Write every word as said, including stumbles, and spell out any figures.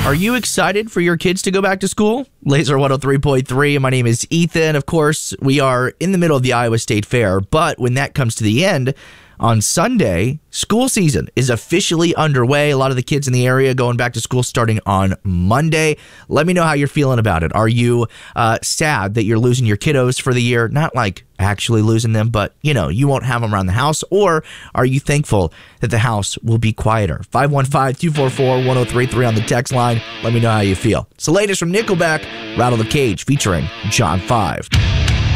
Are you excited for your kids to go back to school? Laser one oh three point three. My name is Ethan. Of course, we are in the middle of the Iowa State Fair, but when that comes to the end, on Sunday, school season is officially underway. A lot of the kids in the area going back to school starting on Monday. Let me know how you're feeling about it. Are you uh, sad that you're losing your kiddos for the year? Not like actually losing them, but, you know, you won't have them around the house. Or are you thankful that the house will be quieter? five one five, two four four, one oh three three on the text line. Let me know how you feel. It's the latest from Nickelback, Rattle the Cage, featuring John five.